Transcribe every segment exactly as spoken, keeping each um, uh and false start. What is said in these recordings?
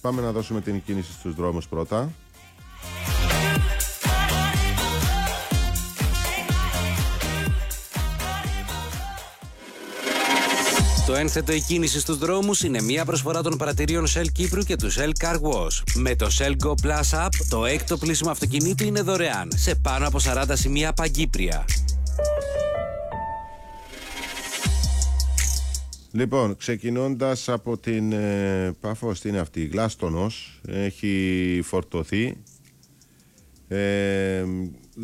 Πάμε να δώσουμε την κίνηση στους δρόμους πρώτα. Το ένθετο η κίνηση στους δρόμους είναι μια προσφορά των παρατηρίων Shell Κύπρου και του Shell Car Wash. Με το Shell Go Plus App, το έκτο πλήσιμο αυτοκινήτου είναι δωρεάν σε πάνω από σαράντα σημεία παγκύπρια. Λοιπόν, ξεκινώντας από την ε, Πάφος, τι είναι αυτή, η Γλάστονος, έχει φορτωθεί ε,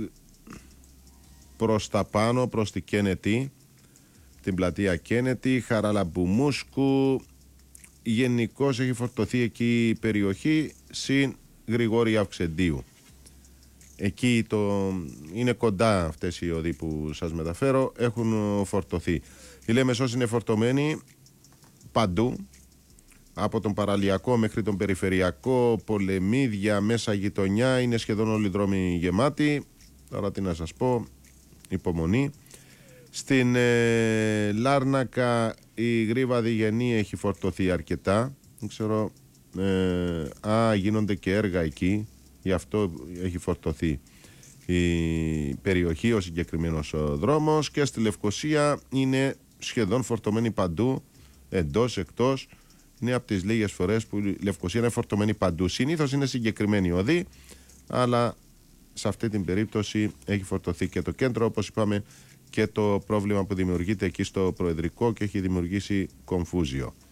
προς τα πάνω, προς την Κένετη, την πλατεία Κένετη, Χαραλαμπουμούσκου, γενικώς έχει φορτωθεί εκεί η περιοχή, συν Γρηγόρη Αυξεντίου. Εκεί το, είναι κοντά αυτές οι οδοί που σας μεταφέρω, έχουν φορτωθεί. Η Λέμεσος είναι φορτωμένη παντού, από τον Παραλιακό μέχρι τον Περιφερειακό, Πολεμίδια, μέσα γειτονιά, είναι σχεδόν όλοι οι δρόμοι γεμάτοι. Τώρα τι να σας πω, υπομονή. Στην ε, Λάρνακα η Γρήβα Διγενή έχει φορτωθεί αρκετά. Δεν ξέρω, ε, α, γίνονται και έργα εκεί, γι' αυτό έχει φορτωθεί η περιοχή, ο συγκεκριμένος δρόμος. Και στη Λευκοσία είναι σχεδόν φορτωμένη παντού, εντός, εκτός. Είναι από τις λίγες φορές που η Λευκοσία είναι φορτωμένη παντού. Συνήθως είναι συγκεκριμένη οδή, αλλά σε αυτή την περίπτωση έχει φορτωθεί και το κέντρο, όπως είπαμε, και το πρόβλημα που δημιουργείται εκεί στο Προεδρικό και έχει δημιουργήσει κομφούζιο.